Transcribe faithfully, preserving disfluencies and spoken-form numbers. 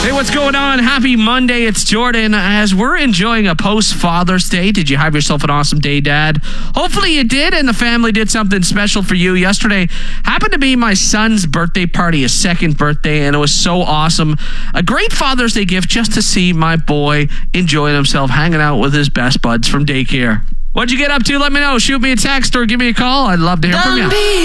Hey, what's going on? Happy Monday. It's Jordan. As we're enjoying a post-Father's Day, did you have yourself an awesome day, Dad? Hopefully you did, and the family did something special for you. Yesterday happened to be my son's birthday party, his second birthday, and it was so awesome. A great Father's Day gift just to see my boy enjoying himself, hanging out with his best buds from daycare. What'd you get up to? Let me know. Shoot me a text or give me a call. I'd love to hear from you.